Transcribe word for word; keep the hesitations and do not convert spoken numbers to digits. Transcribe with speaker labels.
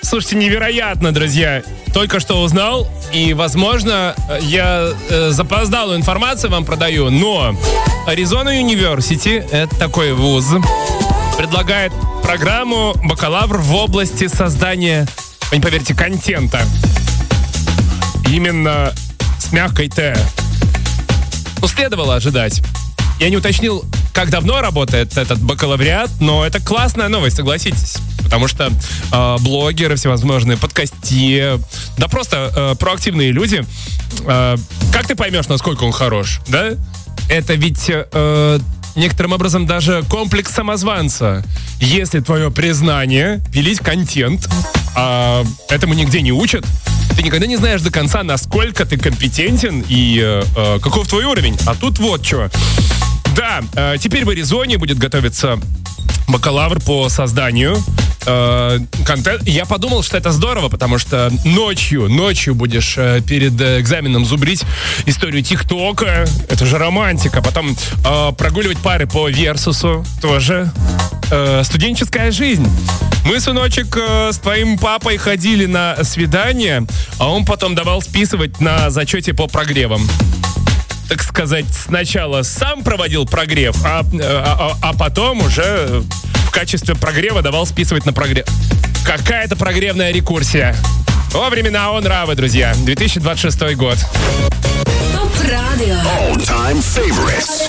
Speaker 1: Слушайте, невероятно, друзья. Только что узнал, и, возможно, я э, запоздалую информацию вам продаю, но Arizona University, это такой вуз, предлагает программу бакалавр в области создания, вы не поверите, контента. Именно с мягкой Т. Ну, следовало ожидать. Я не уточнил, как давно работает этот бакалавриат, но это классная новость, согласитесь. Потому что э, блогеры всевозможные, подкасти, да просто э, проактивные люди. Э, как ты поймешь, насколько он хорош, да? Это ведь э, некоторым образом даже комплекс самозванца. Если твое признание пилить контент, а этому нигде не учат, ты никогда не знаешь до конца, насколько ты компетентен и э, э, каков твой уровень. А тут вот что. Да, э, теперь в Аризоне будет готовиться бакалавр по созданию э, контента. Я подумал, что это здорово, потому что ночью, ночью будешь э, перед э, экзаменом зубрить историю ТикТока. Это же романтика. Потом э, прогуливать пары по Версусу. Тоже э, студенческая жизнь. Мы, сыночек, э, с твоим папой ходили на свидание, а он потом давал списывать на зачете по прогревам. Так сказать, сначала сам проводил прогрев, а, а, а, а потом уже в качестве прогрева давал списывать на прогрев. Какая-то прогревная рекурсия. Во времена он-равы, друзья. две тысячи двадцать шестой год.
Speaker 2: Топ радио. All time favorites.